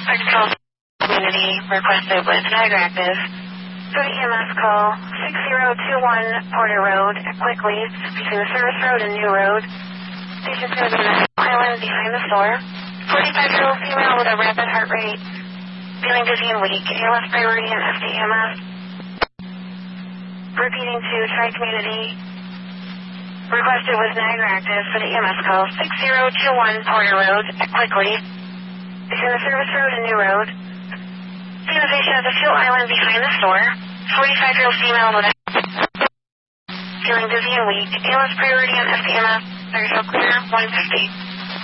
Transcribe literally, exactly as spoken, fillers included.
Article community requested with Niagara Active. Go to E M S call six zero two one Porter Road, quickly, between the Service Road and New Road. Patient's going to be in the island behind the store. forty-five-year-old female with a rapid heart rate, feeling dizzy and weak, A L S priority and F D E M S. Repeating to Tri-Community, requested with Niagara Active for the E M S call six zero two one Porter Road, quickly, between the Service Road and New Road. Seeing the patient at the fuel island behind the store. forty-five-year-old female with a feeling dizzy and weak, A L S priority and F D E M S. Very clear, one fifty.